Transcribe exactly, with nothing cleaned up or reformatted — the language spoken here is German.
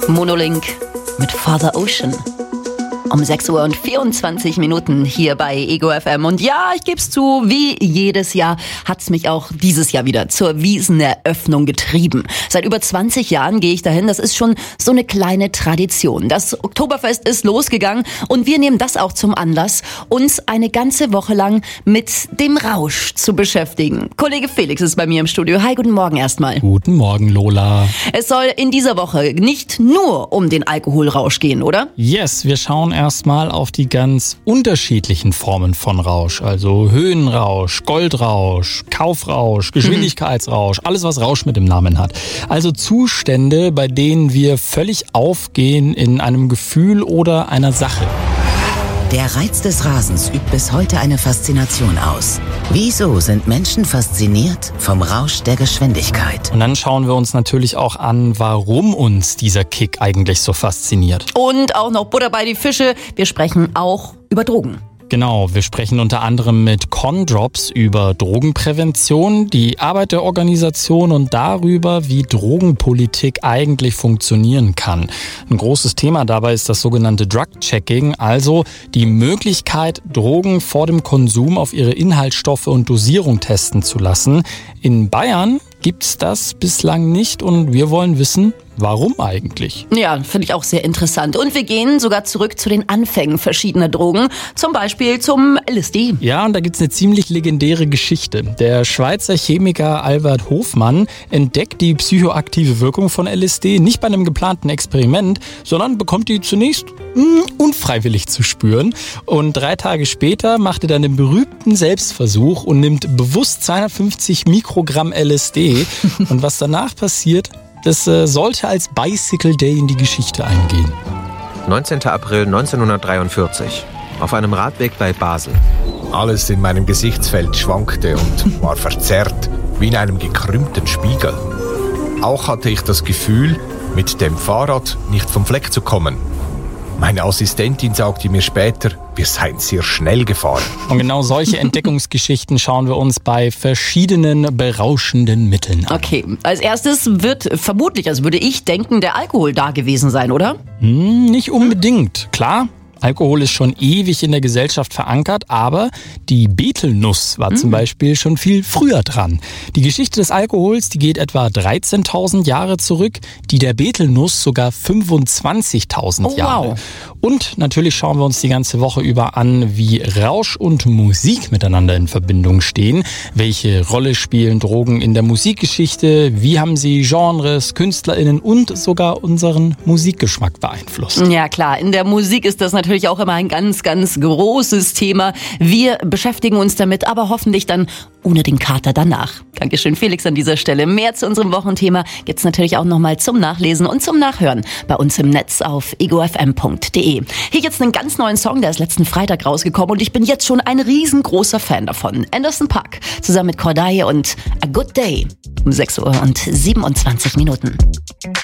Monolink mit Father Ocean. Um sechs Uhr und vierundzwanzig Minuten hier bei Ego F M. Und ja, ich geb's zu, wie jedes Jahr hat's mich auch dieses Jahr wieder zur Wieseneröffnung getrieben. Seit über zwanzig Jahren gehe ich dahin. Das ist schon so eine kleine Tradition. Das Oktoberfest ist losgegangen und wir nehmen das auch zum Anlass, uns eine ganze Woche lang mit dem Rausch zu beschäftigen. Kollege Felix ist bei mir im Studio. Hi, guten Morgen erstmal. Guten Morgen, Lola. Es soll in dieser Woche nicht nur um den Alkoholrausch gehen, oder? Yes, wir schauen erstmal auf die ganz unterschiedlichen Formen von Rausch. Also Höhenrausch, Goldrausch, Kaufrausch, Geschwindigkeitsrausch, alles was Rausch mit dem Namen hat. Also Zustände, bei denen wir völlig aufgehen in einem Gefühl oder einer Sache. Der Reiz des Rasens übt bis heute eine Faszination aus. Wieso sind Menschen fasziniert vom Rausch der Geschwindigkeit? Und dann schauen wir uns natürlich auch an, warum uns dieser Kick eigentlich so fasziniert. Und auch noch Butter bei die Fische. Wir sprechen auch über Drogen. Genau, wir sprechen unter anderem mit Condrops über Drogenprävention, die Arbeit der Organisation und darüber, wie Drogenpolitik eigentlich funktionieren kann. Ein großes Thema dabei ist das sogenannte Drug-Checking, also die Möglichkeit, Drogen vor dem Konsum auf ihre Inhaltsstoffe und Dosierung testen zu lassen. In Bayern gibt's das bislang nicht und wir wollen wissen, warum eigentlich? Ja, finde ich auch sehr interessant. Und wir gehen sogar zurück zu den Anfängen verschiedener Drogen, zum Beispiel zum L S D. Ja, und da gibt's eine ziemlich legendäre Geschichte. Der Schweizer Chemiker Albert Hofmann entdeckt die psychoaktive Wirkung von L S D nicht bei einem geplanten Experiment, sondern bekommt die zunächst mh, unfreiwillig zu spüren. Und drei Tage später macht er dann den berühmten Selbstversuch und nimmt bewusst zweihundertfünfzig Mikrogramm L S D. Und was danach passiert, das äh, sollte als Bicycle Day in die Geschichte eingehen. neunzehnter April neunzehnhundertdreiundvierzig. Auf einem Radweg bei Basel. Alles in meinem Gesichtsfeld schwankte und war verzerrt, wie in einem gekrümmten Spiegel. Auch hatte ich das Gefühl, mit dem Fahrrad nicht vom Fleck zu kommen. Meine Assistentin sagte mir später, wir seien sehr schnell gefahren. Und genau solche Entdeckungsgeschichten schauen wir uns bei verschiedenen berauschenden Mitteln an. Okay, als erstes wird vermutlich, also würde ich denken, der Alkohol da gewesen sein, oder? Hm, nicht unbedingt. Klar, Alkohol ist schon ewig in der Gesellschaft verankert, aber die Betelnuss war mhm. zum Beispiel schon viel früher dran. Die Geschichte des Alkohols, die geht etwa dreizehntausend Jahre zurück, die der Betelnuss sogar fünfundzwanzigtausend oh, Jahre. Wow. Und natürlich schauen wir uns die ganze Woche über an, wie Rausch und Musik miteinander in Verbindung stehen. Welche Rolle spielen Drogen in der Musikgeschichte? Wie haben sie Genres, KünstlerInnen und sogar unseren Musikgeschmack beeinflusst? Ja klar, in der Musik ist das natürlich auch immer ein ganz, ganz großes Thema. Wir beschäftigen uns damit, aber hoffentlich dann ohne den Kater danach. Dankeschön, Felix, an dieser Stelle. Mehr zu unserem Wochenthema gibt's natürlich auch nochmal zum Nachlesen und zum Nachhören bei uns im Netz auf ego f m punkt d e. Hier jetzt einen ganz neuen Song, der ist letzten Freitag rausgekommen und ich bin jetzt schon ein riesengroßer Fan davon. Anderson .Paak zusammen mit Cordae und A Good Day um sechs Uhr und siebenundzwanzig Minuten.